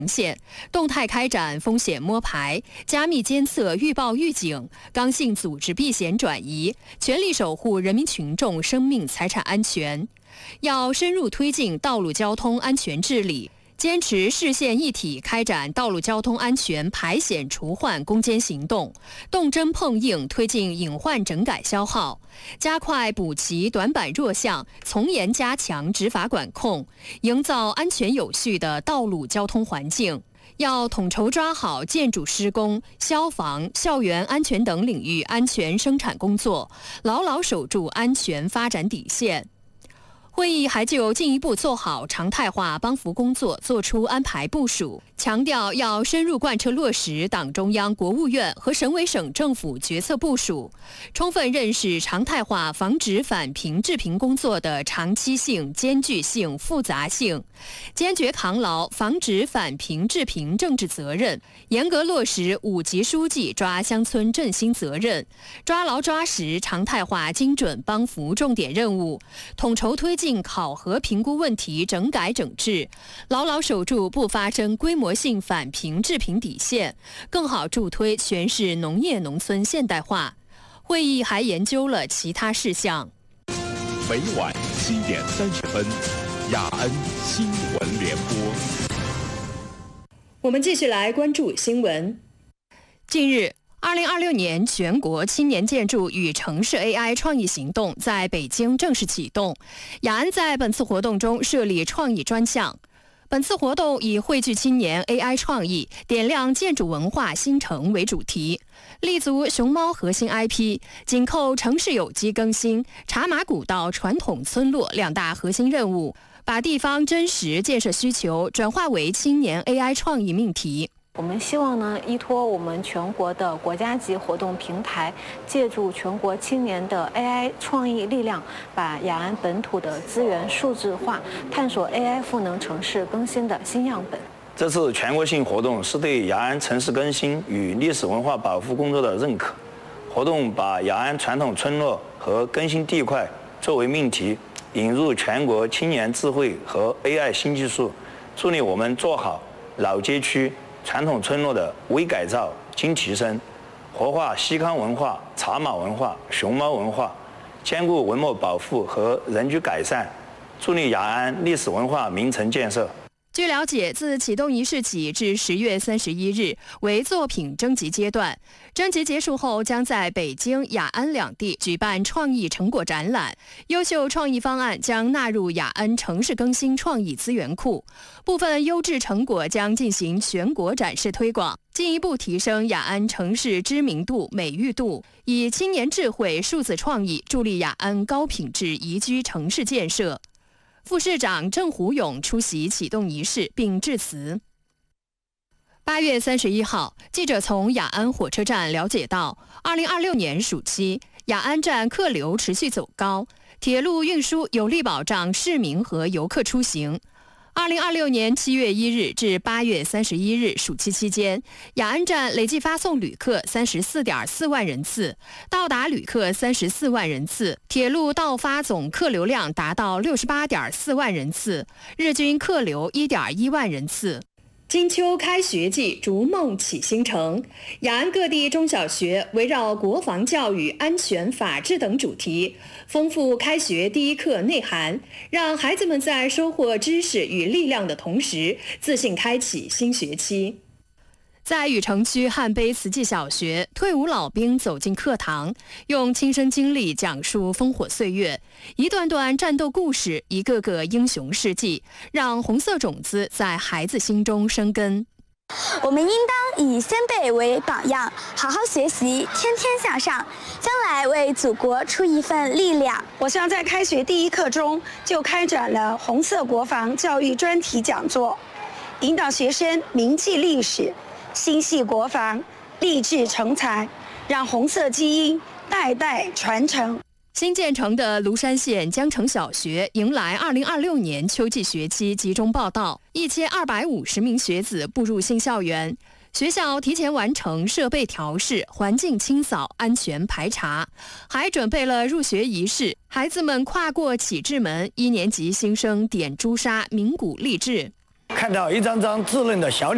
线，动态开展风险摸排，加密监测预报预警，刚性组织避险转移，全力守护人民群众生命财产安全。要深入推进道路交通安全治理，坚持市县一体开展道路交通安全排险除患攻坚行动，动真碰硬推进隐患整改消耗，加快补齐短板弱项，从严加强执法管控，营造安全有序的道路交通环境。要统筹抓好建筑施工、消防、校园安全等领域安全生产工作，牢牢守住安全发展底线。会议还就进一步做好常态化帮扶工作作出安排部署，强调要深入贯彻落实党中央、国务院和省委省政府决策部署，充分认识常态化防止返贫致贫工作的长期性、艰巨性、复杂性，坚决扛牢防止返贫致贫政治责任，严格落实5级书记抓乡村振兴责任，抓牢抓实常态化精准帮扶重点任务，统筹推进考核评估问题整改整治，牢牢守住不发生规模性返贫致贫底线，更好助推全市农业农村现代化。会议还研究了其他事项。 每晚7点30分，雅安新闻联播。 我们继续来关注新闻。近日，2026年全国青年建筑与城市 AI 创意行动在北京正式启动。雅安在本次活动中设立创意专项。本次活动以汇聚青年 AI 创意、点亮建筑文化新城为主题，立足熊猫核心 IP， 紧扣城市有机更新、茶马古道传统村落2大核心任务，把地方真实建设需求转化为青年 AI 创意命题。 我们希望呢，依托我们全国的国家级活动平台，借助全国青年的 AI 创意力量，把雅安本土的资源数字化，探索 AI 赋能城市更新的新样本。 这次全国性活动是对雅安城市更新与历史文化保护工作的认可。活动把雅安传统村落和更新地块作为命题，引入全国青年智慧和 AI 新技术，助力我们做好老街区传统村落的微改造、精提升，活化西康文化、茶马文化、熊猫文化，兼顾文物保护和人居改善，助力雅安历史文化名城建设。 据了解，自启动仪式起至10月31日为作品征集阶段，征集结束后将在北京、雅安2地举办创意成果展览，优秀创意方案将纳入雅安城市更新创意资源库，部分优质成果将进行全国展示推广，进一步提升雅安城市知名度、美誉度，以青年智慧、数字创意助力雅安高品质宜居城市建设。副市长郑虎勇出席启动仪式并致辞。8月31号，记者从雅安火车站了解到，2026年暑期，雅安站客流持续走高，铁路运输有力保障市民和游客出行。2026年7月1日至8月31日暑期期间，雅安站累计发送旅客34.4万人次，到达旅客34万人次，铁路到发总客流量达到68.4万人次，日均客流1.1万人次。金秋开学季，逐梦启新城。雅安各地中小学围绕国防教育、安全、法治等主题，丰富开学第一课内涵，让孩子们在收获知识与力量的同时，自信开启新学期。在禹城区汉碑慈济小学，退伍老兵走进课堂，用亲身经历讲述烽火岁月，一段段战斗故事，一个个英雄事迹，让红色种子在孩子心中生根。 我们应当以先辈为榜样，好好学习，天天向上，将来为祖国出一份力量。 我校在开学第一课中就开展了红色国防教育专题讲座，引导学生铭记历史，心系国防，立志成才，让红色基因代代传承。 新建成的庐山县江城小学迎来2026年秋季学期集中报到，1250名学子步入新校园。学校提前完成设备调试、环境清扫、安全排查，还准备了入学仪式。孩子们跨过启智门，1年级新生点朱砂、鸣鼓立志。 看到一张张稚嫩的小脸。